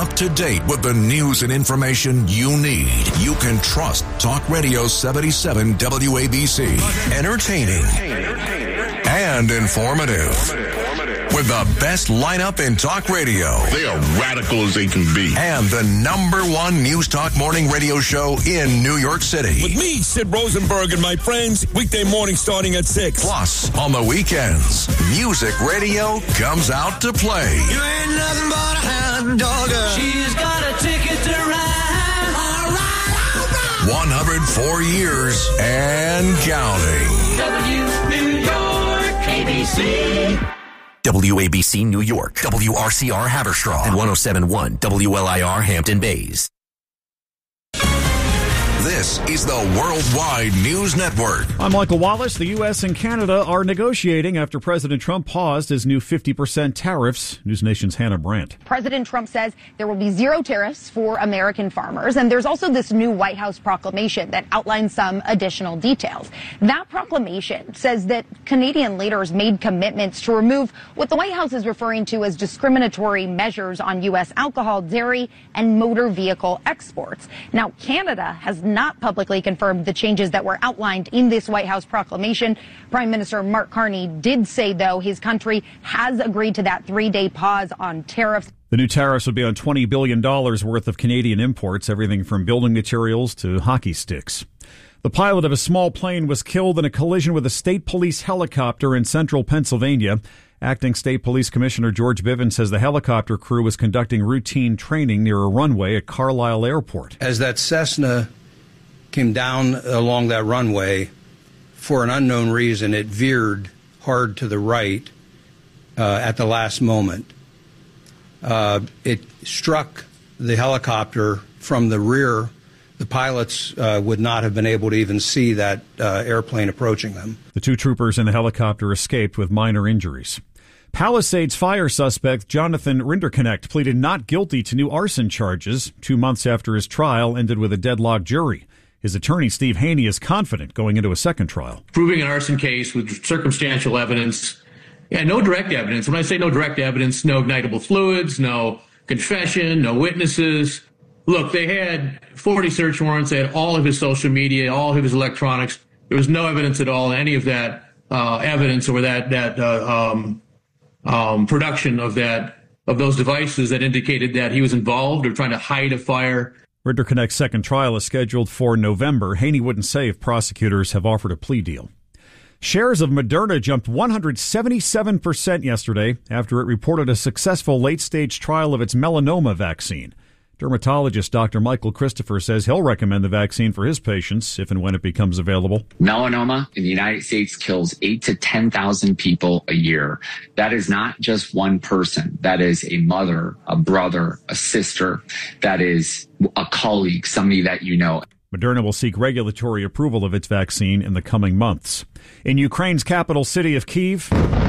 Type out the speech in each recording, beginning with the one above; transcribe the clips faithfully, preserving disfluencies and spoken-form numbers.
Up to date with the news and information you need. You can trust Talk Radio seventy-seven W A B C. Entertaining and informative. With the best lineup in talk radio. They are radical as they can be. And the number one News Talk morning radio show in New York City. With me, Sid Rosenberg, and my friends, weekday morning starting at six. Plus, on the weekends, music radio comes out to play. You ain't nothing but a hound dog. She's got a ticket to ride. All right, all right. one hundred four years and counting. W New York, A B C. W A B C New York, W R C R Haverstraw, and one oh seven point one W L I R Hampton Bays. This is the Worldwide News Network. I'm Michael Wallace. The U S and Canada are negotiating after President Trump paused his new fifty percent tariffs. News Nation's Hannah Brandt. President Trump says there will be zero tariffs for American farmers. And there's also this new White House proclamation that outlines some additional details. That proclamation says that Canadian leaders made commitments to remove what the White House is referring to as discriminatory measures on U S alcohol, dairy, and motor vehicle exports. Now, Canada has not publicly confirmed the changes that were outlined in this White House proclamation. Prime Minister Mark Carney did say, though, his country has agreed to that three-day pause on tariffs. The new tariffs would be on twenty billion dollars worth of Canadian imports, everything from building materials to hockey sticks. The pilot of a small plane was killed in a collision with a state police helicopter in central Pennsylvania. Acting State Police Commissioner George Bivens says the helicopter crew was conducting routine training near a runway at Carlisle Airport. As that Cessna came down along that runway, for an unknown reason, it veered hard to the right uh, at the last moment. Uh, it struck the helicopter from the rear. The pilots uh, would not have been able to even see that uh, airplane approaching them. The two troopers in the helicopter escaped with minor injuries. Palisades fire suspect Jonathan Rinderknecht pleaded not guilty to new arson charges two months after his trial ended with a deadlocked jury. His attorney, Steve Haney, is confident going into a second trial. Proving an arson case with circumstantial evidence, and no direct evidence. When I say no direct evidence, no ignitable fluids, no confession, no witnesses. Look, they had forty search warrants. They had all of his social media, all of his electronics. There was no evidence at all, any of that uh, evidence or that that uh, um, um, production of that of those devices that indicated that he was involved or trying to hide a fire. Rinderknecht's second trial is scheduled for November. Haney wouldn't say if prosecutors have offered a plea deal. Shares of Moderna jumped one hundred seventy-seven percent yesterday after it reported a successful late-stage trial of its melanoma vaccine. Dermatologist Doctor Michael Christopher says he'll recommend the vaccine for his patients if and when it becomes available. Melanoma in the United States kills eight to ten thousand people a year. That is not just one person. That is a mother, a brother, a sister. That is a colleague, somebody that you know. Moderna will seek regulatory approval of its vaccine in the coming months. In Ukraine's capital city of Kyiv,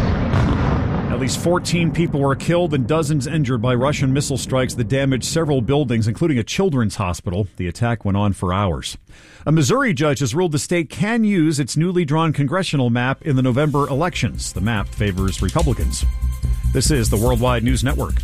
at least fourteen people were killed and dozens injured by Russian missile strikes that damaged several buildings, including a children's hospital. The attack went on for hours. A Missouri judge has ruled the state can use its newly drawn congressional map in the November elections. The map favors Republicans. This is the Worldwide News Network.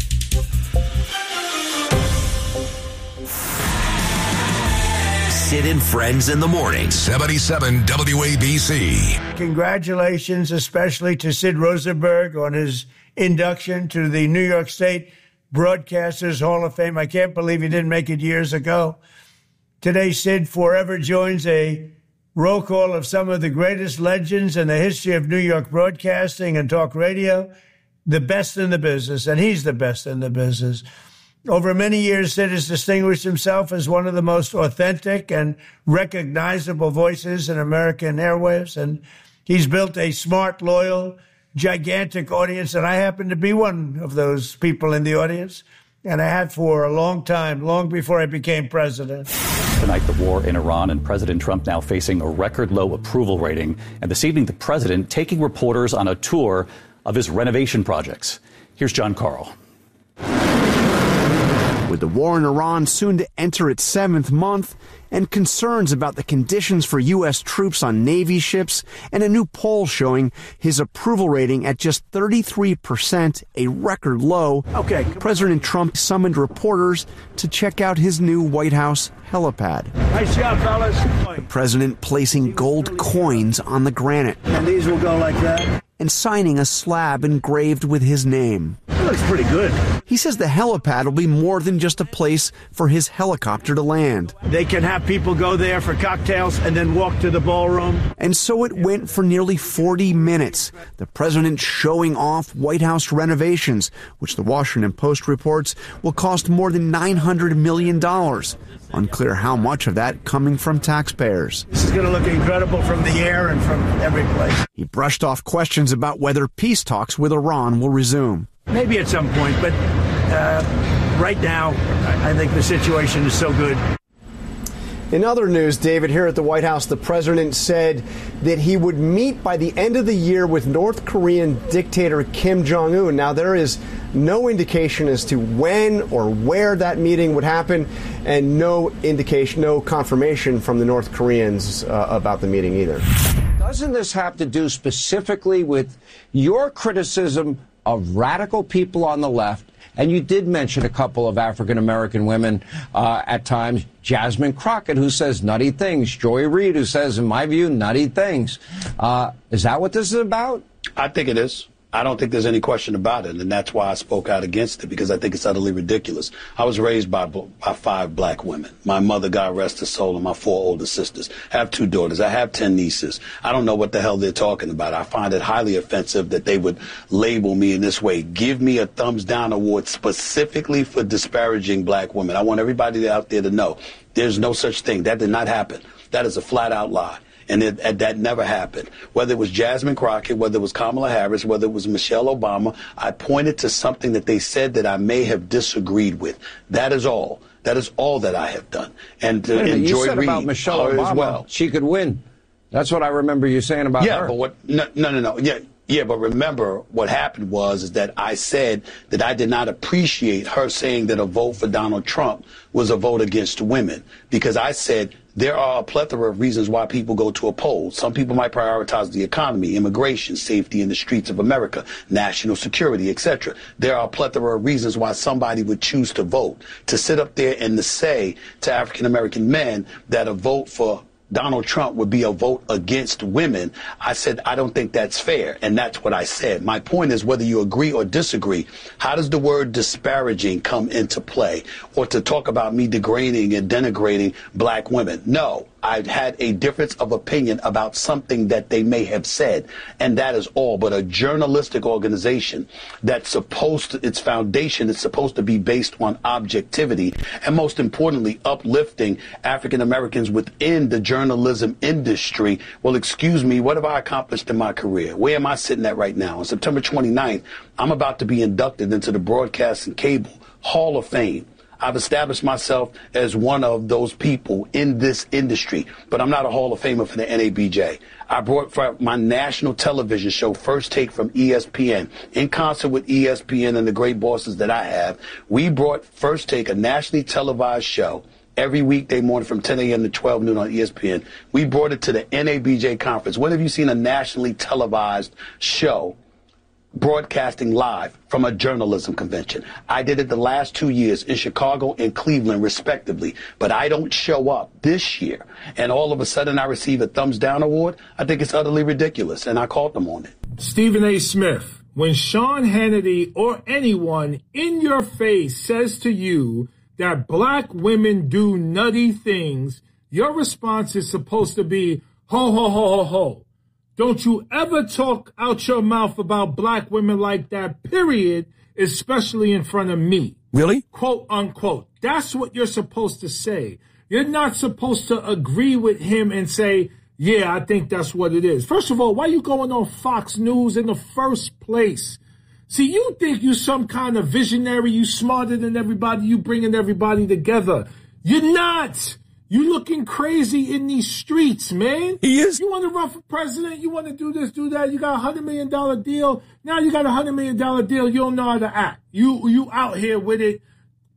Sid and Friends in the Morning. seventy-seven W A B C. Congratulations, especially to Sid Rosenberg on his induction to the New York State Broadcasters Hall of Fame. I can't believe he didn't make it years ago. Today, Sid forever joins a roll call of some of the greatest legends in the history of New York broadcasting and talk radio, the best in the business, and he's the best in the business. Over many years, Sid has distinguished himself as one of the most authentic and recognizable voices in American airwaves, and he's built a smart, loyal, gigantic audience, and I happen to be one of those people in the audience, and I had for a long time, long before I became president. Tonight, the war in Iran and President Trump now facing a record low approval rating, and this evening, the president taking reporters on a tour of his renovation projects. Here's John Carl. With the war in Iran soon to enter its seventh month, and concerns about the conditions for U S troops on Navy ships, and a new poll showing his approval rating at just thirty-three percent, a record low, okay. President Trump summoned reporters to check out his new White House helipad. Nice job, fellas. The president placing gold coins on the granite. And these will go like that. And signing a slab engraved with his name. That looks pretty good. He says the helipad will be more than just a place for his helicopter to land. They can have people go there for cocktails and then walk to the ballroom. And so it went for nearly forty minutes. The president showing off White House renovations, which the Washington Post reports will cost more than nine hundred million dollars. Unclear how much of that coming from taxpayers. This is going to look incredible from the air and from every place. He brushed off questions about whether peace talks with Iran will resume. Maybe at some point, but uh, right now, I think the situation is so good. In other news, David, here at the White House, the president said that he would meet by the end of the year with North Korean dictator Kim Jong-un. Now, there is no indication as to when or where that meeting would happen, and no indication, no confirmation from the North Koreans uh, about the meeting either. Doesn't this have to do specifically with your criticism of radical people on the left? And you did mention a couple of African-American women uh, at times, Jasmine Crockett, who says nutty things, Joy Reid, who says, in my view, nutty things. Uh, is that what this is about? I think it is. I don't think there's any question about it, and that's why I spoke out against it, because I think it's utterly ridiculous. I was raised by, by five black women. My mother, God rest her soul, and my four older sisters. I have two daughters. I have ten nieces. I don't know what the hell they're talking about. I find it highly offensive that they would label me in this way. Give me a thumbs down award specifically for disparaging black women. I want everybody out there to know there's no such thing. That did not happen. That is a flat-out lie. And it, it, that never happened. Whether it was Jasmine Crockett, whether it was Kamala Harris, whether it was Michelle Obama, I pointed to something that they said that I may have disagreed with. That is all. That is all that I have done. And to enjoy you said Reid about Michelle Obama, as well. She could win. That's what I remember you saying about yeah, her. Yeah, but what? No, no, no, no. Yeah. Yeah, but remember what happened was is that I said that I did not appreciate her saying that a vote for Donald Trump was a vote against women, because I said there are a plethora of reasons why people go to a poll. Some people might prioritize the economy, immigration, safety in the streets of America, national security, et cetera. There are a plethora of reasons why somebody would choose to vote. To sit up there and to say to African American men that a vote for Donald Trump would be a vote against women, I said, I don't think that's fair. And that's what I said. My point is, whether you agree or disagree, how does the word disparaging come into play? Or to talk about me degrading and denigrating black women? No. I had a difference of opinion about something that they may have said, and that is all. But a journalistic organization that's supposed to, its foundation is supposed to be based on objectivity, and most importantly, uplifting African Americans within the journalism industry. Well, excuse me, what have I accomplished in my career? Where am I sitting at right now? On September twenty-ninth, I'm about to be inducted into the Broadcast and Cable Hall of Fame. I've established myself as one of those people in this industry, but I'm not a Hall of Famer for the N A B J. I brought for my national television show, First Take, from E S P N. In concert with E S P N and the great bosses that I have, we brought First Take, a nationally televised show, every weekday morning from ten a.m. to twelve noon on E S P N. We brought it to the N A B J conference. When have you seen a nationally televised show broadcasting live from a journalism convention? I did it the last two years in Chicago and Cleveland, respectively. But I don't show up this year, and all of a sudden I receive a thumbs down award. I think it's utterly ridiculous, and I called them on it. Stephen A. Smith, when Sean Hannity or anyone in your face says to you that black women do nutty things, your response is supposed to be, ho, ho, ho, ho, ho. Don't you ever talk out your mouth about black women like that, period, especially in front of me. Really? Quote, unquote. That's what you're supposed to say. You're not supposed to agree with him and say, yeah, I think that's what it is. First of all, why are you going on Fox News in the first place? See, you think you're some kind of visionary, you smarter than everybody, you bringing everybody together. You're not. You looking crazy in these streets, man. He is. You want to run for president? You want to do this, do that? You got a hundred million dollar deal. Now you got a hundred million dollar deal. You don't know how to act. You you out here with it,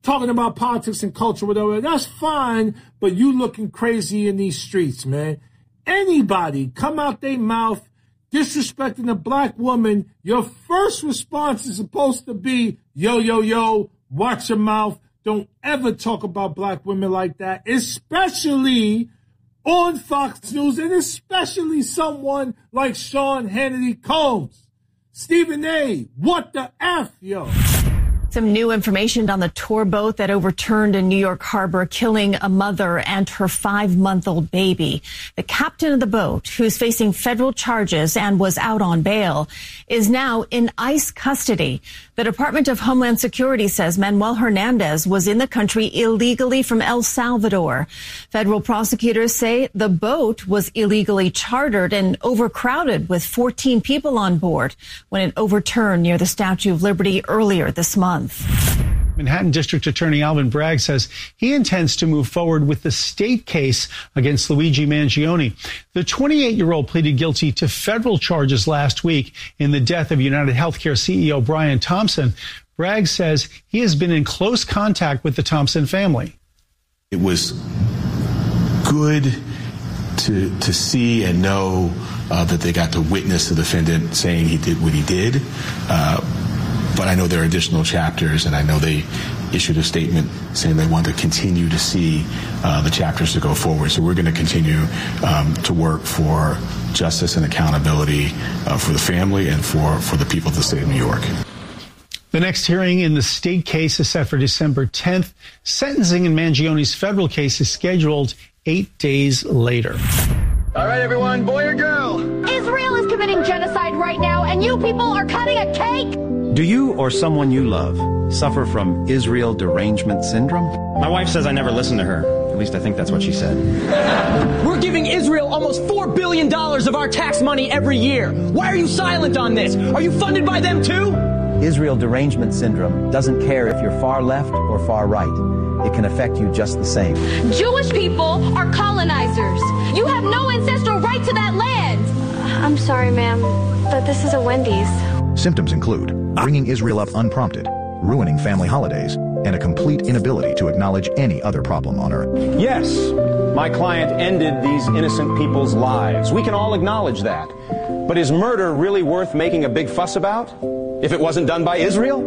talking about politics and culture, whatever. That's fine, but you looking crazy in these streets, man. Anybody come out their mouth disrespecting a black woman, your first response is supposed to be, yo, yo, yo, watch your mouth. Don't ever talk about black women like that, especially on Fox News, and especially someone like Sean Hannity Combs. Stephen A., what the F, yo? Some new information on the tour boat that overturned in New York Harbor, killing a mother and her five-month-old baby. The captain of the boat, who's facing federal charges and was out on bail, is now in ICE custody. The Department of Homeland Security says Manuel Hernandez was in the country illegally from El Salvador. Federal prosecutors say the boat was illegally chartered and overcrowded with fourteen people on board when it overturned near the Statue of Liberty earlier this month. Manhattan District Attorney Alvin Bragg says he intends to move forward with the state case against Luigi Mangione. The twenty-eight-year-old pleaded guilty to federal charges last week in the death of United Healthcare C E O Brian Thompson. Bragg says he has been in close contact with the Thompson family. It was good to to see and know uh, that they got to witness the defendant saying he did what he did. Uh, But I know there are additional chapters, and I know they issued a statement saying they want to continue to see uh, the chapters to go forward. So we're going to continue um, to work for justice and accountability uh, for the family and for, for the people of the state of New York. The next hearing in the state case is set for December tenth. Sentencing in Mangione's federal case is scheduled eight days later. All right, everyone, boy or girl? Israel is committing genocide right now, and you people are cutting a cake? Do you or someone you love suffer from Israel derangement syndrome? My wife says I never listen to her. At least I think that's what she said. We're giving Israel almost four billion dollars of our tax money every year. Why are you silent on this? Are you funded by them too? Israel derangement syndrome doesn't care if you're far left or far right. It can affect you just the same. Jewish people are colonizers. You have no ancestral right to that land. I'm sorry, ma'am, but this is a Wendy's. Symptoms include bringing Israel up unprompted, ruining family holidays, and a complete inability to acknowledge any other problem on Earth. Yes, my client ended these innocent people's lives. We can all acknowledge that. But is murder really worth making a big fuss about if it wasn't done by Israel?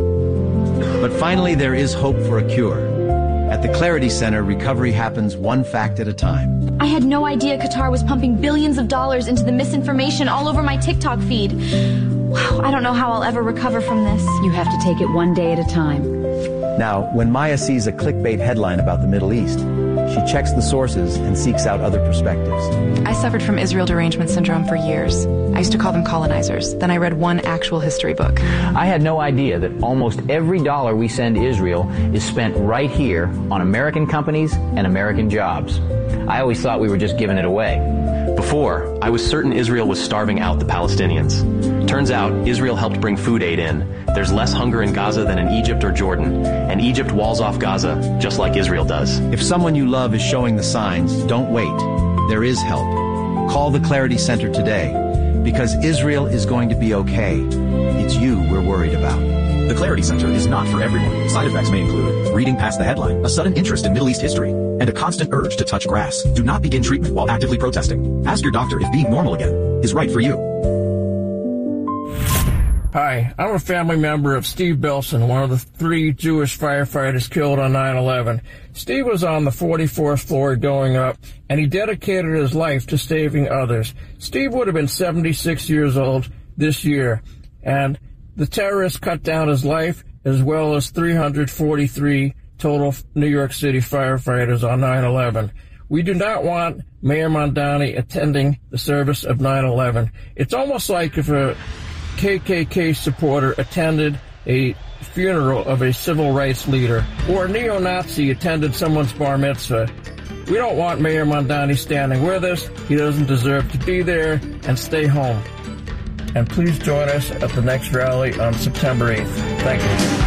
But finally, there is hope for a cure. At the Clarity Center, recovery happens one fact at a time. I had no idea Qatar was pumping billions of dollars into the misinformation all over my TikTok feed. Wow, I don't know how I'll ever recover from this. You have to take it one day at a time. Now, when Maya sees a clickbait headline about the Middle East, she checks the sources and seeks out other perspectives. I suffered from Israel derangement syndrome for years. I used to call them colonizers. Then I read one actual history book. I had no idea that almost every dollar we send Israel is spent right here on American companies and American jobs. I always thought we were just giving it away. Before, I was certain Israel was starving out the Palestinians. Turns out, Israel helped bring food aid in. There's less hunger in Gaza than in Egypt or Jordan, and Egypt walls off Gaza, just like Israel does. If someone you love is showing the signs, don't wait. There is help. Call the Clarity Center today, because Israel is going to be okay. It's you we're worried about. The Clarity Center is not for everyone. Side effects may include reading past the headline, a sudden interest in Middle East history, and a constant urge to touch grass. Do not begin treatment while actively protesting. Ask your doctor if being normal again is right for you. Hi, I'm a family member of Steve Belson, one of the three Jewish firefighters killed on nine eleven. Steve was on the forty-fourth floor going up, and he dedicated his life to saving others. Steve would have been seventy-six years old this year, and the terrorists cut down his life, as well as three hundred forty-three total New York City firefighters on nine eleven. We do not want Mayor Mamdani attending the service of nine eleven. It's almost like if a K K K supporter attended a funeral of a civil rights leader, or a neo-Nazi attended someone's bar mitzvah. We don't want Mayor Mamdani standing with us. He doesn't deserve to be there, and stay home. And please join us at the next rally on September eighth. Thank you.